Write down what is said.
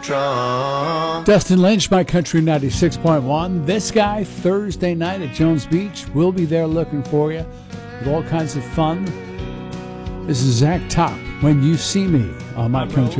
strong. Dustin Lynch, My Country 96.1. This guy, Thursday night at Jones Beach. We'll be there looking for you with all kinds of fun. This is Zach Top, When You See Me on My Country.